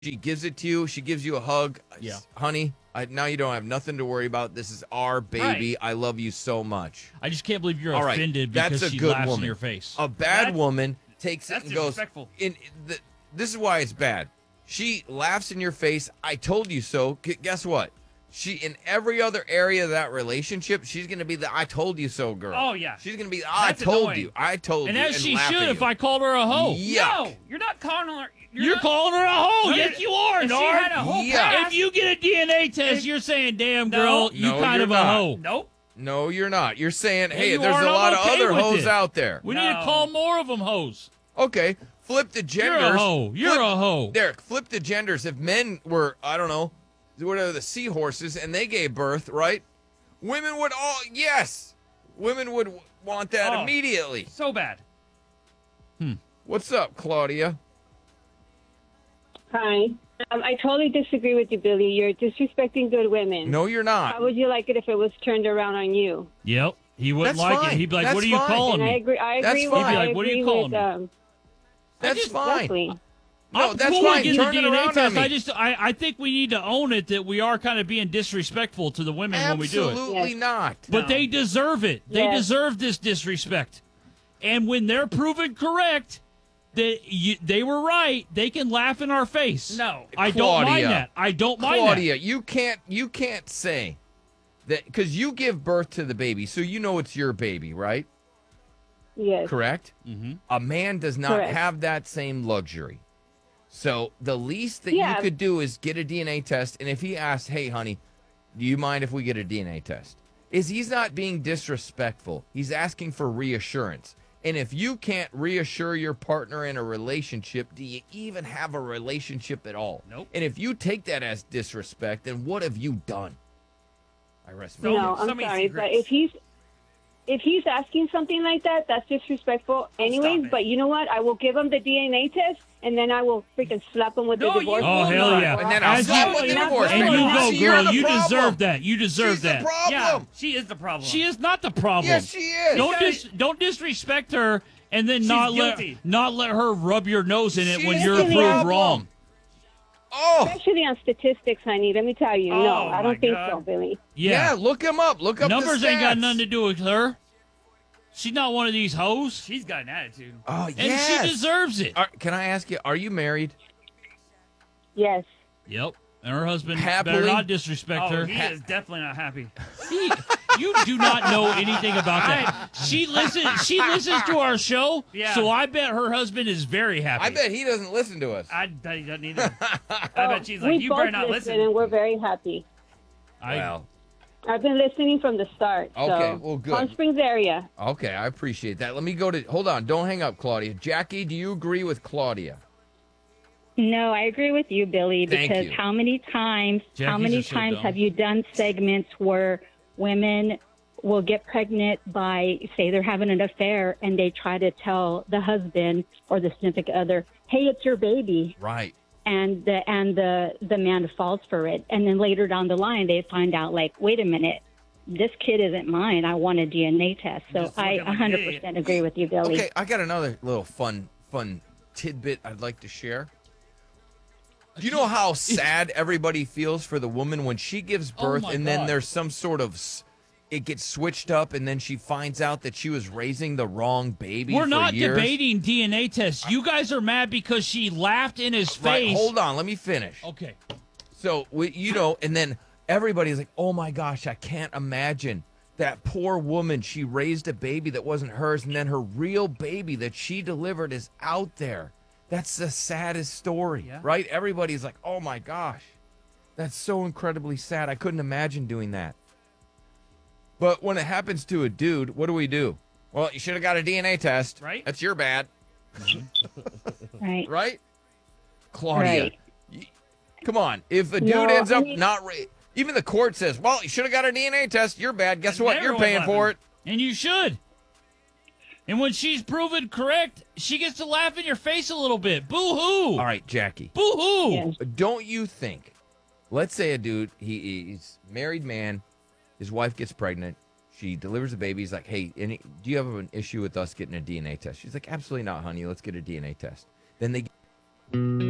She gives it to you. She gives you a hug. Yeah. Honey, now you don't have nothing to worry about. This is our baby. Right. I love you so much. I just can't believe you're All right, offended that's because a she good laughs woman. in your face. A bad That's- woman takes it that's and goes, disrespectful. this is why it's bad. She laughs in your face. I told you so. Guess what? She, in every other area of that relationship, she's going to be the I told you so girl. Oh, yeah. She's going to be I That's told annoying. you. I told And you. as she laugh should at if you. I called her a hoe. Yuck. No, you're not calling her. You're not- calling her a hoe. No, Yes, you are, if she Nard. had a whole Yeah. past, If you get a DNA test, If- you're saying, damn, No. girl, you No, kind you're of a not. hoe. Nope. No, you're not. You're saying, hey, you there's are, a and lot I'm of okay other with hoes it. out there. We need to No. call more of them hoes. Okay, flip the genders. You're a hoe. You're a hoe. Derek, flip the genders. If men were, I don't know, whatever the seahorses, and they gave birth, right? Women would women would want that Oh. immediately. So bad. What's up, Claudia? Hi. I totally disagree with you, Billy. You're disrespecting good women. No, you're not. How would you like it if it was turned around on you? Yep. He wouldn't That's like fine. it. He'd be like, That's what are you fine. calling And I me? agree. I That's agree fine. with. He'd be I like, what are you agree calling with, me? That's fine. Exactly. No, I'm that's cool with fine. getting Turn the it DNA around test. on me. I think we need to own it that we are kind of being disrespectful to the women when we do it. Absolutely Yes. not. But No. they deserve it. They Yes. deserve this disrespect. And when they're proven correct that they were right, they can laugh in our face. No. I don't mind Claudia. that. I don't mind Claudia, you can't say that because you give birth to the baby, so you know it's your baby, right? Yes. Correct? Mm-hmm. A man does not Correct. have that same luxury. So the least that Yeah. you could do is get a DNA test. And if he asks, hey, honey, do you mind if we get a DNA test? He's not being disrespectful. He's asking for reassurance. And if you can't reassure your partner in a relationship, do you even have a relationship at all? Nope. And if you take that as disrespect, then what have you done? I rest my So- case. No, I'm so many sorry, but secrets. if he's asking something like that, that's disrespectful. Anyways, stop it. but you know what? I will give him the DNA test, and then I will freaking slap him with No, the you divorce. Oh, will hell not. yeah. And then I'll As slap you- with the and divorce And papers. you go, See, you're girl. the You problem. deserve that. You deserve She's the that. problem. Yeah, she is the problem. She is not the problem. Yes, she is. Don't disrespect her and then She's not guilty. let her rub your nose in it when She's you're the guilty. proved problem. wrong. Oh, Especially on statistics, honey. Let me tell you. Oh, no, I my don't think God. so, Billy. yeah. Look him up. Look up Numbers the ain't got stats. nothing to do with her. She's not one of these hoes, She's got an attitude. Oh, and yes. she deserves it. Can I ask you, are you married? Yes. Yep. And her husband Happily? better not disrespect Oh, her. he is definitely not happy. You do not know anything about that. She listens to our show, Yeah. so I bet her husband is very happy. I bet he doesn't listen to us. I bet he doesn't either. I bet she's like, we you both better not listen, listen. and we're very happy. Well, I've been listening from the start. Okay, so. well, good. Palm Springs area. okay, I appreciate that. Let me go to. Hold on, don't hang up, Claudia. Jackie, do you agree with Claudia? No, I agree with you, Billy, Thank because you. how many times Jackie's so dumb. have you done segments where women will get pregnant by, say they're having an affair, and they try to tell the husband or the significant other, hey, it's your baby, Right. and the man falls for it. And then later down the line, they find out, like, wait a minute, this kid isn't mine. I want a DNA test. So Just I looking like 100% agree with you, Billy. Okay, I got another little fun tidbit I'd like to share. Do you know how sad everybody feels for the woman when she gives Oh birth my and then God. there's some sort of it gets switched up and then she finds out that she was raising the wrong baby We're for not years? debating DNA tests. You guys are mad because she laughed in his Right, face. hold on, let me finish. Okay. So, and then everybody's like, oh my gosh, I can't imagine that poor woman. She raised a baby that wasn't hers, and then her real baby that she delivered is out there. That's the saddest story, Yeah. right? Everybody's like, oh my gosh, that's so incredibly sad. I couldn't imagine doing that. But when it happens to a dude, what do? Well, you should have got a DNA test. Right. That's your bad, Right. right? Claudia, Right. come on. If a dude No, ends I up mean- not even the court says, well, you should have got a DNA test. You're bad. Guess And what? You're everyone's paying for it. And you should. And when she's proven correct, she gets to laugh in your face a little bit. Boo-hoo. All right, Jackie. Boo-hoo. Yes. Don't you think, let's say a dude, he's a married man, his wife gets pregnant, she delivers a baby, he's like, hey, do you have an issue with us getting a DNA test? She's like, absolutely not, honey. Let's get a DNA test. Then they